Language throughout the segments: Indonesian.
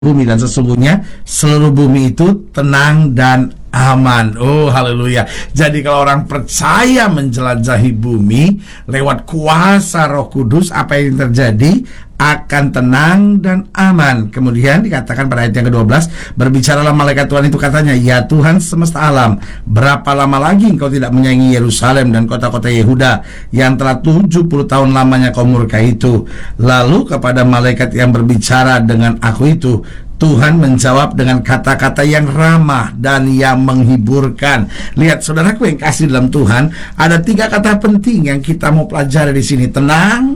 bumi, dan sesungguhnya seluruh bumi itu tenang dan aman. Oh, haleluya. Jadi kalau orang percaya menjelajahi bumi lewat kuasa Roh Kudus, apa yang terjadi? Akan tenang dan aman. Kemudian dikatakan pada ayat yang ke-12, berbicaralah malaikat Tuhan itu, katanya, ya Tuhan semesta alam, berapa lama lagi engkau tidak menyayangi Yerusalem dan kota-kota Yehuda yang telah 70 tahun lamanya kau murkai itu? Lalu kepada malaikat yang berbicara dengan aku itu, Tuhan menjawab dengan kata-kata yang ramah dan yang menghiburkan. Lihat saudaraku yang kasih dalam Tuhan, ada 3 kata penting yang kita mau pelajari di sini: tenang,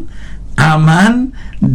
aman,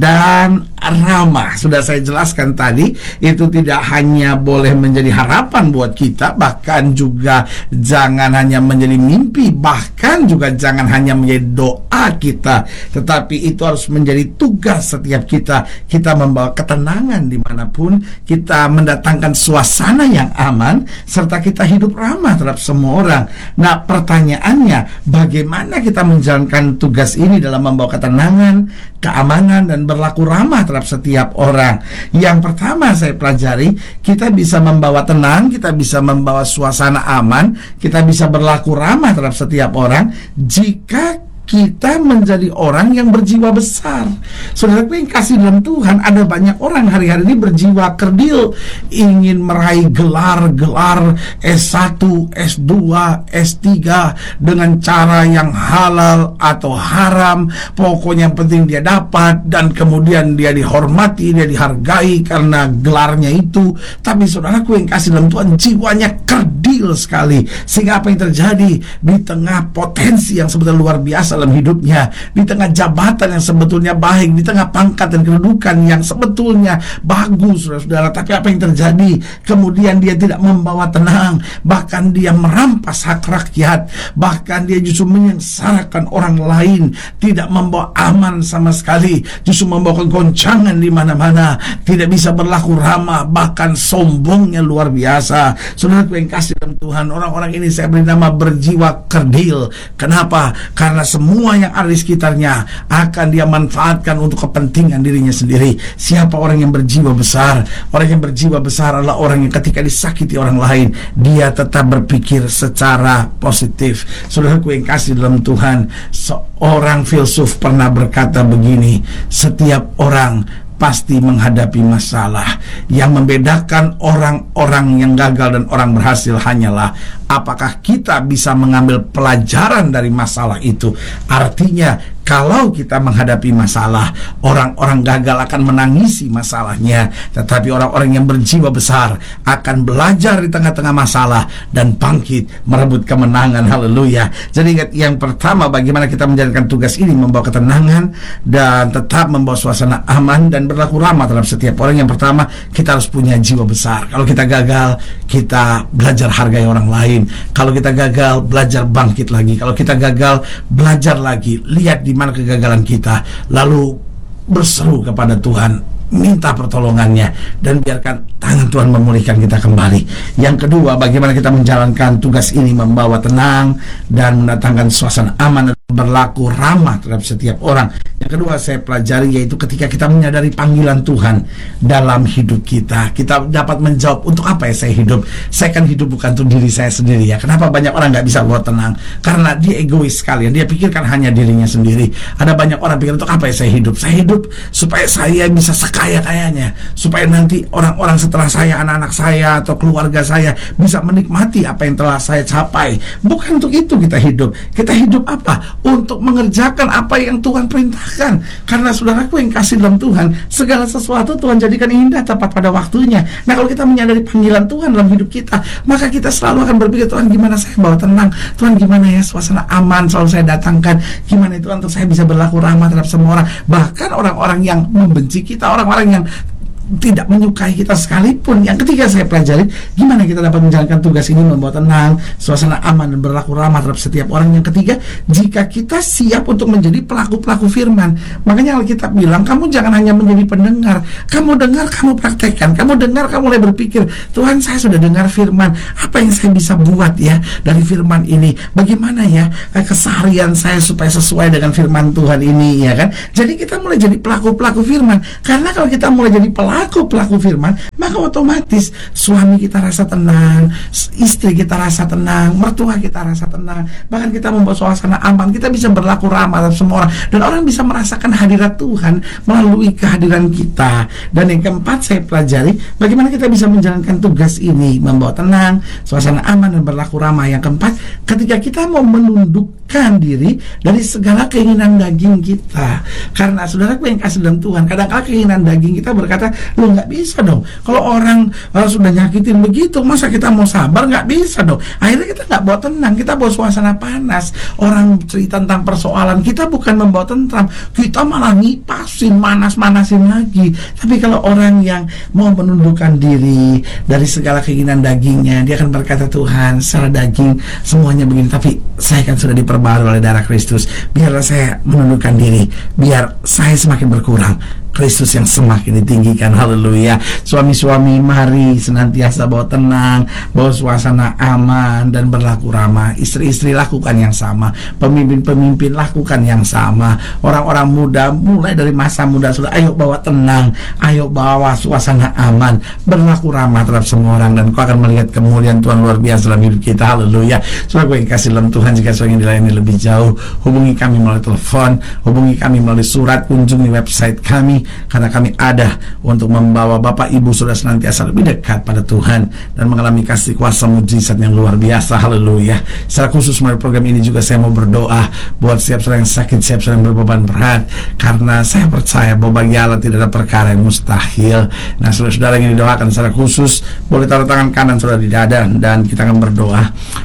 dan ramah. Sudah saya jelaskan tadi, itu tidak hanya boleh menjadi harapan buat kita, bahkan juga jangan hanya menjadi mimpi, bahkan juga jangan hanya menjadi doa kita, tetapi itu harus menjadi tugas setiap kita. Kita membawa ketenangan dimanapun, kita mendatangkan suasana yang aman, serta kita hidup ramah terhadap semua orang. Nah, pertanyaannya, bagaimana kita menjalankan tugas ini dalam membawa ketenangan, keamanan, dan berlaku ramah terhadap setiap orang? Yang pertama saya pelajari, kita bisa membawa tenang, kita bisa membawa suasana aman, kita bisa berlaku ramah terhadap setiap orang jika kita menjadi orang yang berjiwa besar. Saudaraku yang kasih dalam Tuhan, ada banyak orang hari-hari ini berjiwa kerdil, ingin meraih gelar-gelar S1, S2, S3 dengan cara yang halal atau haram. Pokoknya yang penting dia dapat, dan kemudian dia dihormati, dia dihargai karena gelarnya itu. Tapi saudaraku yang kasih dalam Tuhan, jiwanya kerdil sekali, sehingga apa yang terjadi di tengah potensi yang sebetulnya luar biasa dalam hidupnya, di tengah jabatan yang sebetulnya baik, di tengah pangkat dan kedudukan yang sebetulnya bagus, saudara-saudara, tapi apa yang terjadi? Kemudian dia tidak membawa tenang, bahkan dia merampas hak rakyat, bahkan dia justru menyengsarakan orang lain, tidak membawa aman sama sekali, justru membawa kegoncangan di mana-mana, tidak bisa berlaku ramah, bahkan sombongnya luar biasa. Saudara yang kasih dalam Tuhan, orang-orang ini saya beri nama berjiwa kerdil. Kenapa? Karena semua yang ada di sekitarnya akan dia manfaatkan untuk kepentingan dirinya sendiri. Siapa orang yang berjiwa besar? Orang yang berjiwa besar adalah orang yang ketika disakiti orang lain, dia tetap berpikir secara positif. Saudaraku yang kasih dalam Tuhan, seorang filsuf pernah berkata begini, setiap orang pasti menghadapi masalah. Yang membedakan orang-orang yang gagal dan orang berhasil hanyalah apakah kita bisa mengambil pelajaran dari masalah itu. Artinya, kalau kita menghadapi masalah, orang-orang gagal akan menangisi masalahnya, tetapi orang-orang yang berjiwa besar akan belajar di tengah-tengah masalah dan bangkit merebut kemenangan. Haleluya. Jadi ingat, yang pertama, bagaimana kita menjalankan tugas ini, membawa ketenangan dan tetap membawa suasana aman dan berlaku ramah terhadap setiap orang. Yang pertama, kita harus punya jiwa besar. Kalau kita gagal, kita belajar hargai orang lain. Kalau kita gagal, belajar bangkit lagi. Kalau kita gagal, belajar lagi. Lihat di mana kegagalan kita, lalu berseru kepada Tuhan, minta pertolongannya, dan biarkan tangan Tuhan memulihkan kita kembali. Yang kedua, bagaimana kita menjalankan tugas ini, membawa tenang dan mendatangkan suasana aman dan berlaku ramah terhadap setiap orang. Yang kedua saya pelajari, yaitu ketika kita menyadari panggilan Tuhan dalam hidup kita, kita dapat menjawab, untuk apa ya saya hidup? Saya kan hidup bukan untuk diri saya sendiri ya. Kenapa banyak orang nggak bisa bawa tenang? Karena dia egois sekali, dia pikirkan hanya dirinya sendiri. Ada banyak orang pikir, untuk apa ya saya hidup? Saya hidup supaya saya bisa sekaya-kayanya, supaya nanti orang-orang setelah saya, anak-anak saya atau keluarga saya bisa menikmati apa yang telah saya capai. Bukan untuk itu kita hidup. Kita hidup apa? Untuk mengerjakan apa yang Tuhan perintahkan. Karena saudaraku yang kasih dalam Tuhan, segala sesuatu Tuhan jadikan indah tepat pada waktunya. Nah, kalau kita menyadari panggilan Tuhan dalam hidup kita, maka kita selalu akan berpikir, Tuhan gimana saya bawa tenang, Tuhan gimana ya suasana aman selalu saya datangkan, gimana Tuhan untuk saya bisa berlaku ramah terhadap semua orang, bahkan orang-orang yang membenci kita, orang-orang yang tidak menyukai kita sekalipun. Yang ketiga saya pelajari, gimana kita dapat menjalankan tugas ini, membawa tenang, suasana aman, dan berlaku ramah terhadap setiap orang. Yang ketiga, jika kita siap untuk menjadi pelaku-pelaku firman. Makanya Alkitab bilang, kamu jangan hanya menjadi pendengar, kamu dengar, kamu praktekkan, kamu dengar, kamu mulai berpikir, Tuhan saya sudah dengar firman, apa yang saya bisa buat ya dari firman ini, bagaimana ya keseharian saya supaya sesuai dengan firman Tuhan ini, ya kan. Jadi kita mulai jadi pelaku-pelaku firman. Karena kalau kita mulai jadi pelaku berlaku pelaku firman, maka otomatis suami kita rasa tenang, istri kita rasa tenang, mertua kita rasa tenang, bahkan kita membawa suasana aman, kita bisa berlaku ramah terhadap semua orang, dan orang bisa merasakan hadirat Tuhan melalui kehadiran kita. Dan yang keempat saya pelajari, bagaimana kita bisa menjalankan tugas ini, membawa tenang, suasana aman, dan berlaku ramah. Yang keempat, ketika kita mau menundukkan diri dari segala keinginan daging kita. Karena saudaraku yang kasih dalam Tuhan, kadang-kadang keinginan daging kita berkata, lu nggak bisa dong, kalau orang sudah nyakitin begitu, masa kita mau sabar? Nggak bisa dong. Akhirnya kita nggak bawa tenang, kita bawa suasana panas. Orang cerita tentang persoalan, kita bukan membawa tentram, kita malah ngipasin, manas-manasin lagi. Tapi kalau orang yang mau menundukkan diri dari segala keinginan dagingnya, dia akan berkata, Tuhan, secara daging semuanya begini, tapi saya kan sudah diperbarui oleh darah Kristus. Biarlah saya menundukkan diri, biar saya semakin berkurang, Kristus yang semakin ditinggikan. Haleluya. Suami-suami, mari senantiasa bawa tenang, bawa suasana aman, dan berlaku ramah. Istri-istri lakukan yang sama, pemimpin-pemimpin lakukan yang sama. Orang-orang muda, mulai dari masa muda sudah, ayo bawa tenang, ayo bawa suasana aman, berlaku ramah terhadap semua orang, dan kau akan melihat kemuliaan Tuhan luar biasa dalam hidup kita. Haleluya. Saudara yang kasih dalam Tuhan, jika saudara ingin dilayani lebih jauh, hubungi kami melalui telepon, hubungi kami melalui surat, kunjungi website kami, karena kami ada untuk membawa Bapak Ibu Saudara senantiasa lebih dekat pada Tuhan dan mengalami kasih kuasa mujizat yang luar biasa. Haleluya. Secara khusus melalui program ini juga saya mau berdoa buat setiap saudara yang sakit, setiap saudara yang berbeban berat, karena saya percaya bahwa bagi Allah tidak ada perkara yang mustahil. Nah, saudara-saudara yang didoakan secara khusus, boleh taruh tangan kanan saudara di dada, dan kita akan berdoa.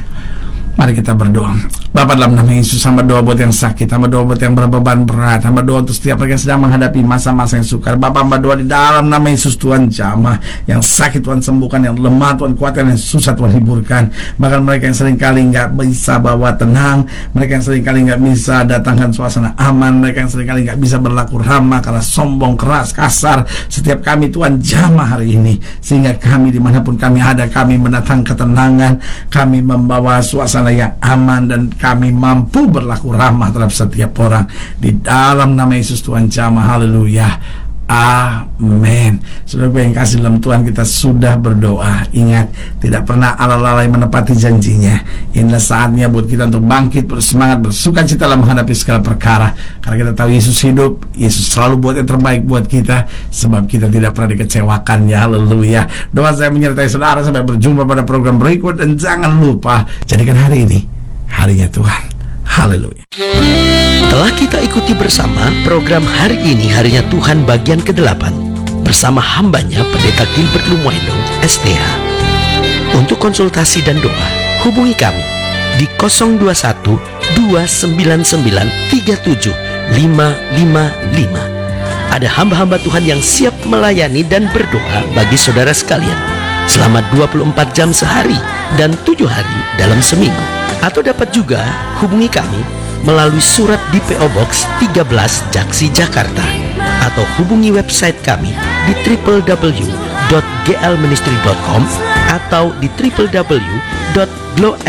Mari kita berdoa. Bapa, dalam nama Yesus, hamba doa buat yang sakit, hamba doa buat yang berbeban berat, hamba doa untuk setiap orang yang sedang menghadapi masa-masa yang sukar. Bapa, hamba doa di dalam nama Yesus, Tuhan jamah yang sakit, Tuhan sembuhkan, yang lemah Tuhan kuatkan, yang susah Tuhan hiburkan. Bahkan mereka yang seringkali nggak bisa bawa tenang, mereka yang seringkali nggak bisa datangkan suasana aman, mereka yang seringkali nggak bisa berlaku ramah karena sombong, keras, kasar. Setiap kami Tuhan jamah hari ini, sehingga kami dimanapun kami ada, kami mendatangkan ketenangan, kami membawa suasana yang aman, dan kami mampu berlaku ramah terhadap setiap orang. Di dalam nama Yesus Tuhan jamah. Haleluya. Amin. Saudara yang kasih dalam Tuhan, kita sudah berdoa. Ingat, tidak pernah Allah lalai menepati janjinya. Inilah saatnya buat kita untuk bangkit, bersemangat, bersuka cita dalam menghadapi segala perkara. Karena kita tahu Yesus hidup, Yesus selalu buat yang terbaik buat kita, sebab kita tidak pernah dikecewakan. Ya, haleluya. Doa saya menyertai saudara sampai berjumpa pada program berikut, dan jangan lupa jadikan hari ini harinya Tuhan. Haleluya. Telah kita ikuti bersama program Hari Ini Harinya Tuhan bagian ke-8 bersama hambanya Pendeta Gilbert Lumuendo, STH. Untuk konsultasi dan doa, hubungi kami di 021 299 37 555. Ada hamba-hamba Tuhan yang siap melayani dan berdoa bagi saudara sekalian selama 24 jam sehari dan 7 hari dalam seminggu. Atau dapat juga hubungi kami melalui surat di PO Box 13 Jaksi, Jakarta, atau hubungi website kami di www.glministry.com atau di www.glow